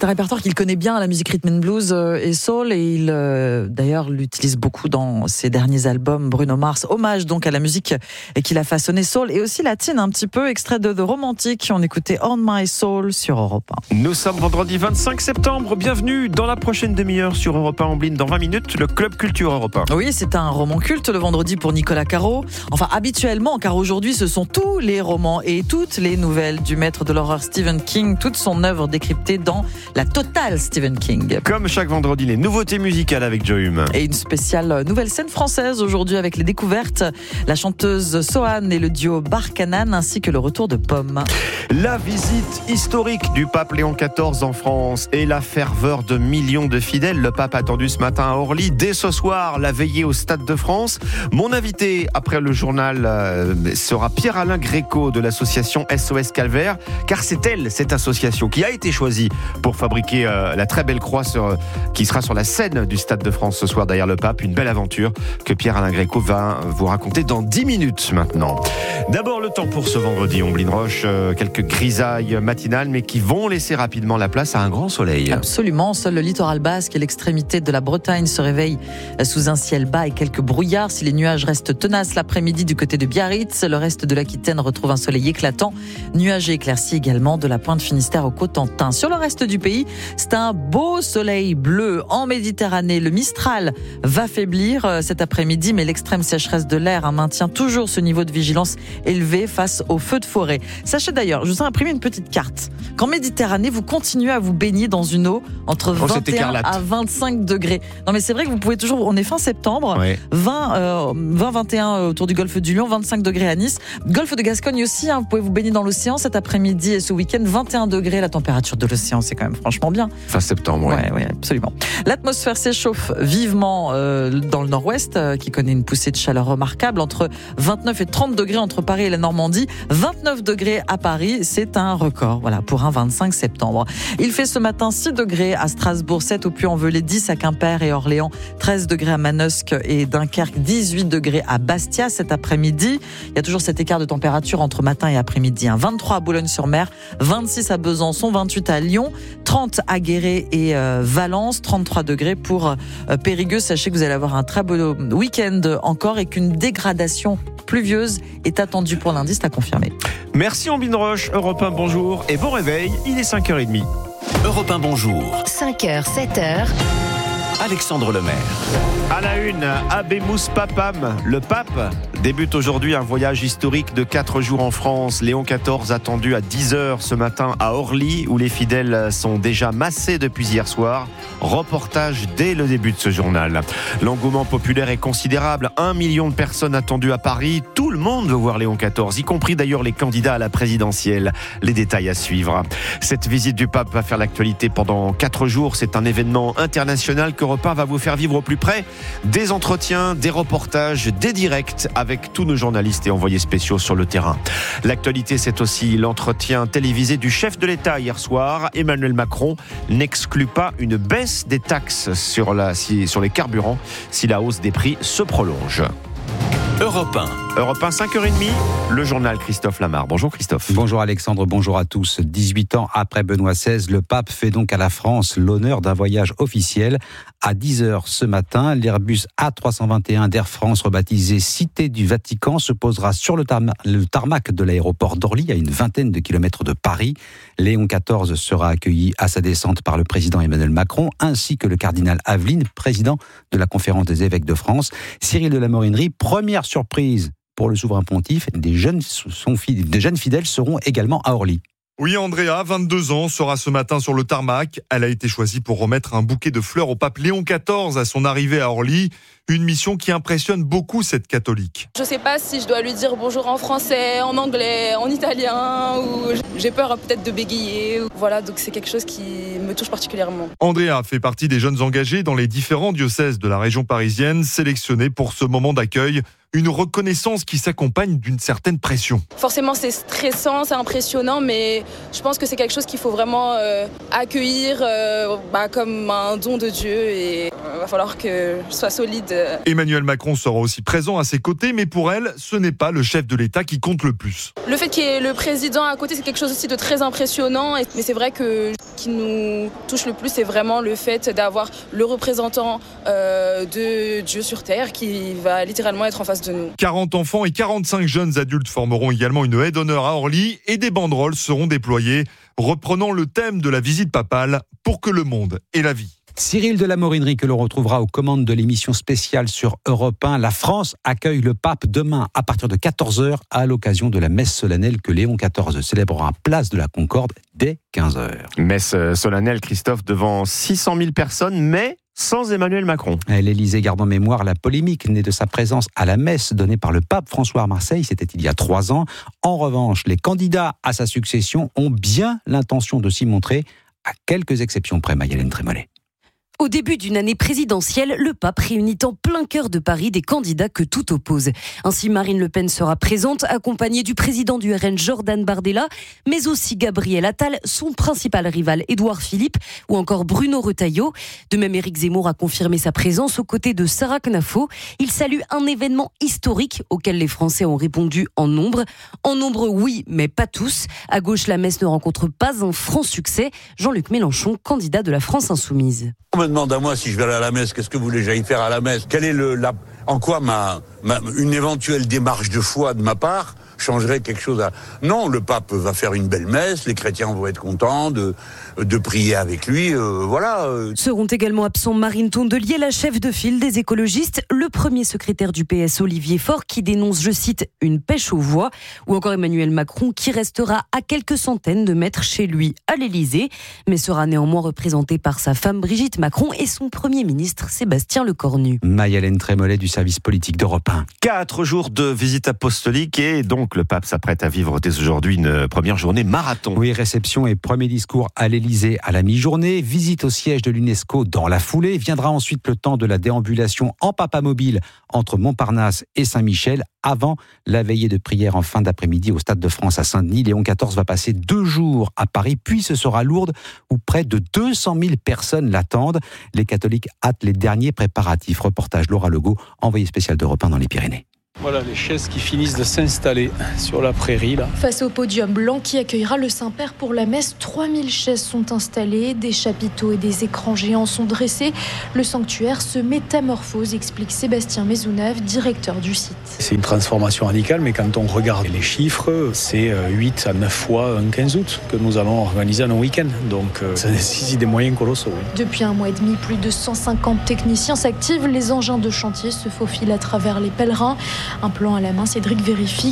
c'est un répertoire qu'il connaît bien, la musique rhythm and blues et soul, et il d'ailleurs l'utilise beaucoup dans ses derniers albums. Bruno Mars, hommage donc à la musique qu'il a façonnée soul et aussi latine un petit peu, extrait de The Romantic. On écoutait On My Soul sur Europe 1. Nous sommes vendredi 25 septembre, bienvenue dans la prochaine demi-heure sur Europe 1 Ombline. Dans 20 minutes, le Club Culture Europe 1. Oui, c'est un roman culte le vendredi pour Nicolas Caro. Enfin, habituellement, car aujourd'hui, ce sont tous les romans et toutes les nouvelles du maître de l'horreur Stephen King, toute son œuvre décryptée dans la totale Stephen King. Comme chaque vendredi, les nouveautés musicales avec Joe Hume. Et une spéciale nouvelle scène française aujourd'hui avec les découvertes, la chanteuse Sohan et le duo Barkanan, ainsi que le retour de Pomme. La visite historique du pape Léon XIV en France et la ferveur de millions de fidèles. Le pape attendu ce matin à Orly. Dès ce soir, la veillée au Stade de France. Mon invité après le journal sera Pierre-Alain Gréco de l'association SOS Calvaire, car c'est elle, cette association, qui a été choisie pour fabriquer la très belle croix qui sera sur la scène du Stade de France ce soir derrière le pape. Une belle aventure que Pierre-Alain Gréco va vous raconter dans 10 minutes maintenant. D'abord, le temps pour ce vendredi, Omblin Roche, quelques grisailles matinales, mais qui vont laisser rapidement la place à un grand soleil. Absolument, seul le littoral basque et l'extrémité de la Bretagne se réveillent sous un ciel bas et quelques brouillards. Si les nuages restent tenaces l'après-midi du côté de Biarritz, le reste de l'Aquitaine retrouve un soleil éclatant. Nuages et éclaircies également de la pointe Finistère au Cotentin. Sur le reste du pays, c'est un beau soleil bleu en Méditerranée. Le Mistral va faiblir cet après-midi, mais l'extrême sécheresse de l'air maintient toujours ce niveau de vigilance élevé face aux feux de forêt. Sachez d'ailleurs, je vous ai imprimé une petite carte, qu'en Méditerranée, vous continuez à vous baigner dans une eau entre 21 à 25 degrés. Non mais c'est vrai que vous pouvez toujours, on est fin septembre, ouais. 20-21 autour du golfe du Lion, 25 degrés à Nice. Golfe de Gascogne aussi, vous pouvez vous baigner dans l'océan cet après-midi et ce week-end, 21 degrés. La température de l'océan, c'est quand même franchement bien. Fin septembre, ouais. Ouais, absolument. L'atmosphère s'échauffe vivement dans le nord-ouest, qui connaît une poussée de chaleur remarquable, entre 29 et 30 degrés entre Paris et la Normandie, 29 degrés à Paris, c'est un record, voilà, pour un 25 septembre. Il fait ce matin 6 degrés à Strasbourg, 7 au Puy-en-Velay, 10 à Quimper et Orléans, 13 degrés à Manosque et Dunkerque, 18 degrés à Bastia cet après-midi. Il y a toujours cet écart de température entre matin et après-midi. 23 à Boulogne-sur-Mer, 26 à Besançon, 28 à Lyon, 30 à Guéret et Valence, 33 degrés pour Périgueux. Sachez que vous allez avoir un très beau week-end encore et qu'une dégradation pluvieuse est attendue pour lundi, c'est à confirmer. Merci Ombline Roche, Europe 1, bonjour et bon réveil, il est 5h30. Europe 1, bonjour. 5h, 7h. Alexandre Lemaire. À la une, Habemus Papam, le pape débute aujourd'hui un voyage historique de 4 jours en France. Léon XIV attendu à 10h ce matin à Orly, où les fidèles sont déjà massés depuis hier soir. Reportage dès le début de ce journal. L'engouement populaire est considérable. 1 million de personnes attendues à Paris. Tout le monde veut voir Léon XIV, y compris d'ailleurs les candidats à la présidentielle. Les détails à suivre. Cette visite du pape va faire l'actualité pendant 4 jours. C'est un événement international qu'Europe 1 va vous faire vivre au plus près. Des entretiens, des reportages, des directs avec tous nos journalistes et envoyés spéciaux sur le terrain. L'actualité, c'est aussi l'entretien télévisé du chef de l'État hier soir. Emmanuel Macron n'exclut pas une baisse des taxes sur les carburants si la hausse des prix se prolonge. Europe 1. Europe 1, 5h30, le journal Christophe Lamar. Bonjour Christophe. Bonjour Alexandre, bonjour à tous. 18 ans après Benoît XVI, le pape fait donc à la France l'honneur d'un voyage officiel. À 10h ce matin, l'Airbus A321 d'Air France, rebaptisé Cité du Vatican, se posera sur le tarmac de l'aéroport d'Orly, à une vingtaine de kilomètres de Paris. Léon XIV sera accueilli à sa descente par le président Emmanuel Macron, ainsi que le cardinal Aveline, président de la Conférence des évêques de France. Cyril de la Morinerie, première surprise pour le souverain pontife, des jeunes fidèles seront également à Orly. Oui, Andrea, 22 ans, sera ce matin sur le tarmac. Elle a été choisie pour remettre un bouquet de fleurs au pape Léon XIV à son arrivée à Orly. Une mission qui impressionne beaucoup cette catholique. Je ne sais pas si je dois lui dire bonjour en français, en anglais, en italien, ou j'ai peur peut-être de bégayer. Voilà, donc c'est quelque chose qui me touche particulièrement. Andrea fait partie des jeunes engagés dans les différents diocèses de la région parisienne, sélectionnés pour ce moment d'accueil. Une reconnaissance qui s'accompagne d'une certaine pression. Forcément, c'est stressant, c'est impressionnant, mais je pense que c'est quelque chose qu'il faut vraiment accueillir comme un don de Dieu. Et va falloir que je sois solide. Emmanuel Macron sera aussi présent à ses côtés, mais pour elle, ce n'est pas le chef de l'État qui compte le plus. Le fait qu'il y ait le président à côté, c'est quelque chose aussi de très impressionnant. Mais c'est vrai que ce qui nous touche le plus, c'est vraiment le fait d'avoir le représentant de Dieu sur Terre qui va littéralement être en face de nous. 40 enfants et 45 jeunes adultes formeront également une haie d'honneur à Orly et des banderoles seront déployées, reprenant le thème de la visite papale pour que le monde ait la vie. Cyril de la Morinerie, que l'on retrouvera aux commandes de l'émission spéciale sur Europe 1. La France accueille le pape demain à partir de 14h à l'occasion de la messe solennelle que Léon XIV célébrera place de la Concorde dès 15h. Messe solennelle, Christophe, devant 600 000 personnes, mais sans Emmanuel Macron. L'Élysée garde en mémoire la polémique née de sa présence à la messe donnée par le pape François à Marseille, c'était il y a 3 ans. En revanche, les candidats à sa succession ont bien l'intention de s'y montrer, à quelques exceptions près, Maï-Hélène Trémollet. Au début d'une année présidentielle, le pape réunit en plein cœur de Paris des candidats que tout oppose. Ainsi, Marine Le Pen sera présente, accompagnée du président du RN Jordan Bardella, mais aussi Gabriel Attal, son principal rival Édouard Philippe, ou encore Bruno Retailleau. De même, Éric Zemmour a confirmé sa présence aux côtés de Sarah Knafo. Il salue un événement historique auquel les Français ont répondu en nombre. En nombre, oui, mais pas tous. À gauche, la messe ne rencontre pas un franc succès. Jean-Luc Mélenchon, candidat de la France Insoumise. On me demande à moi si je vais aller à la messe, qu'est-ce que vous voulez que j'aille faire à la messe? Quelle est en quoi une éventuelle démarche de foi de ma part changerait quelque chose à... Non, le pape va faire une belle messe, les chrétiens vont être contents de prier avec lui, voilà. Seront également absents Marine Tondelier, la chef de file des écologistes, le premier secrétaire du PS Olivier Faure qui dénonce, je cite, une pêche aux voix, ou encore Emmanuel Macron qui restera à quelques centaines de mètres chez lui à l'Élysée, mais sera néanmoins représenté par sa femme Brigitte Macron et son premier ministre Sébastien Lecornu. Maï-Hélène Trémollet du service politique d'Europe 1. 4 jours de visite apostolique et donc le pape s'apprête à vivre dès aujourd'hui une première journée marathon. Oui, réception et premier discours à l'Élysée à la mi-journée, visite au siège de l'UNESCO dans la foulée. Viendra ensuite le temps de la déambulation en papamobile entre Montparnasse et Saint-Michel avant la veillée de prière en fin d'après-midi au Stade de France à Saint-Denis. Léon XIV va passer 2 jours à Paris, puis ce sera Lourdes où près de 200 000 personnes l'attendent. Les catholiques hâtent les derniers préparatifs. Reportage Laura Legault, envoyée spéciale d'Europe 1 dans les Pyrénées. Voilà les chaises qui finissent de s'installer sur la prairie là. Face au podium blanc qui accueillera le Saint-Père pour la messe, 3000 chaises sont installées, des chapiteaux et des écrans géants sont dressés. Le sanctuaire se métamorphose, explique Sébastien Maisonneuve, directeur du site. C'est une transformation radicale, mais quand on regarde les chiffres, c'est 8 à 9 fois un 15 août que nous allons organiser un week-end. Donc ça nécessite des moyens colossaux. Oui. Depuis 1 mois et demi, plus de 150 techniciens s'activent. Les engins de chantier se faufilent à travers les pèlerins. Un plan à la main, Cédric vérifie